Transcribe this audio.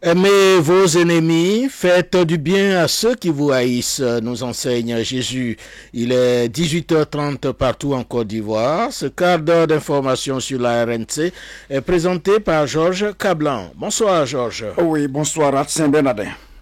Aimez vos ennemis, faites du bien à ceux qui vous haïssent, nous enseigne Jésus. Il est 18h30 partout en Côte d'Ivoire. Ce quart d'heure d'information sur la RNC est présenté par Georges Cablan. Bonsoir Georges. Oui, bonsoir Arsène Bernardin.